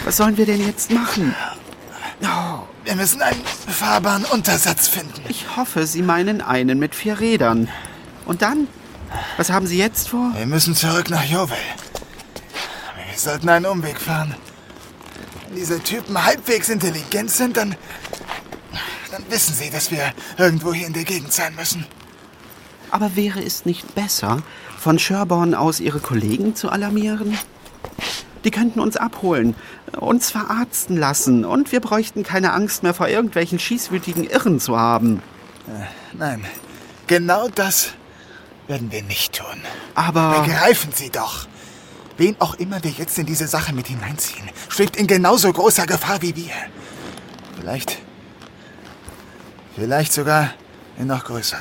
Was sollen wir denn jetzt machen? Wir müssen einen fahrbaren Untersatz finden. Ich hoffe, Sie meinen einen mit 4 Rädern. Und dann? Was haben Sie jetzt vor? Wir müssen zurück nach Yeovil. Wir sollten einen Umweg fahren. Wenn diese Typen halbwegs intelligent sind, dann wissen sie, dass wir irgendwo hier in der Gegend sein müssen. Aber wäre es nicht besser, von Sherborne aus Ihre Kollegen zu alarmieren? Die könnten uns abholen, uns verarzten lassen und wir bräuchten keine Angst mehr vor irgendwelchen schießwütigen Irren zu haben. Nein, genau das werden wir nicht tun. Aber... Begreifen Sie doch. Wen auch immer wir jetzt in diese Sache mit hineinziehen, schwebt in genauso großer Gefahr wie wir. Vielleicht sogar in noch größerer.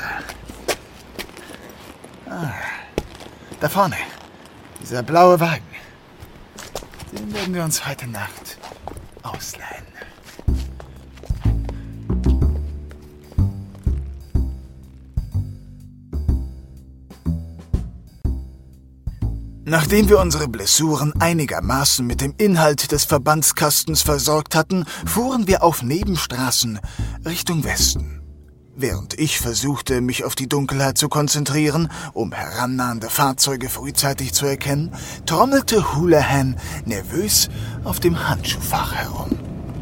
Da vorne. Dieser blaue Wagen. Den werden wir uns heute Nacht ausleihen. Nachdem wir unsere Blessuren einigermaßen mit dem Inhalt des Verbandskastens versorgt hatten, fuhren wir auf Nebenstraßen Richtung Westen. Während ich versuchte, mich auf die Dunkelheit zu konzentrieren, um herannahende Fahrzeuge frühzeitig zu erkennen, trommelte Houlihan nervös auf dem Handschuhfach herum.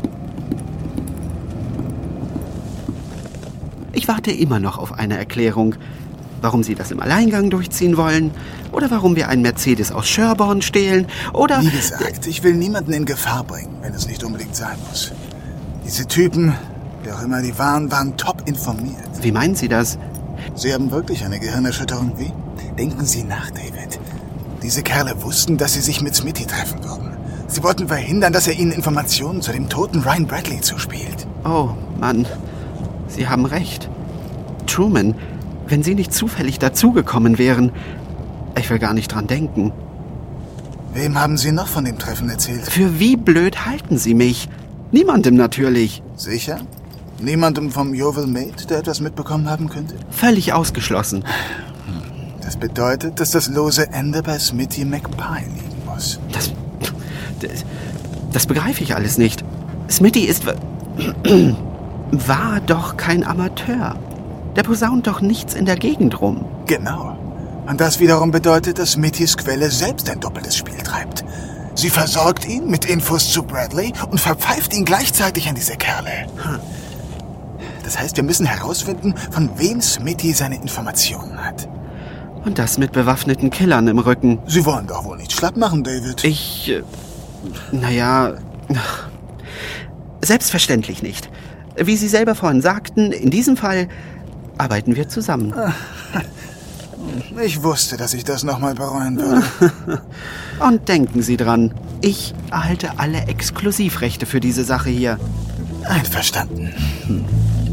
Ich warte immer noch auf eine Erklärung. Warum Sie das im Alleingang durchziehen wollen? Oder warum wir einen Mercedes aus Sherborne stehlen? Oder... Wie gesagt, ich will niemanden in Gefahr bringen, wenn es nicht unbedingt sein muss. Diese Typen, wer auch immer die waren top informiert. Wie meinen Sie das? Sie haben wirklich eine Gehirnerschütterung, wie? Denken Sie nach, David. Diese Kerle wussten, dass sie sich mit Smitty treffen würden. Sie wollten verhindern, dass er ihnen Informationen zu dem toten Ryan Bradley zuspielt. Oh, Mann. Sie haben recht. Truman, wenn Sie nicht zufällig dazugekommen wären... Ich will gar nicht dran denken. Wem haben Sie noch von dem Treffen erzählt? Für wie blöd halten Sie mich? Niemandem natürlich. Sicher? Niemandem vom Yeovil Maid, der etwas mitbekommen haben könnte? Völlig ausgeschlossen. Das bedeutet, dass das lose Ende bei Smitty McPie liegen muss. Das begreife ich alles nicht. Smitty war doch kein Amateur. Der posaunt doch nichts in der Gegend rum. Genau. Und das wiederum bedeutet, dass Smittys Quelle selbst ein doppeltes Spiel treibt. Sie versorgt ihn mit Infos zu Bradley und verpfeift ihn gleichzeitig an diese Kerle. Das heißt, wir müssen herausfinden, von wem Smitty seine Informationen hat. Und das mit bewaffneten Killern im Rücken. Sie wollen doch wohl nicht schlapp machen, David. Selbstverständlich nicht. Wie Sie selber vorhin sagten, in diesem Fall arbeiten wir zusammen. Ich wusste, dass ich das nochmal bereuen würde. Und denken Sie dran, ich erhalte alle Exklusivrechte für diese Sache hier. Einverstanden.